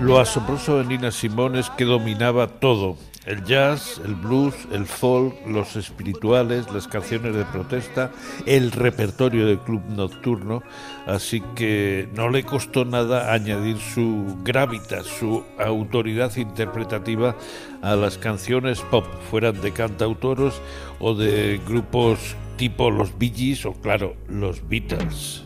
Lo asombroso de Nina Simone es que dominaba todo: el jazz, el blues, el folk, los espirituales, las canciones de protesta, el repertorio del club nocturno, así que no le costó nada añadir su gravitas, su autoridad interpretativa a las canciones pop, fueran de cantautoros o de grupos tipo los Bee Gees o, claro, los Beatles.